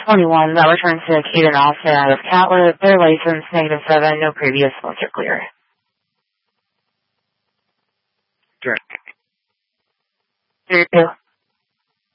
21, that returns to Caden Austin out of Catlett. Their license, -7, no previous ones are clear. Direct. 3-2.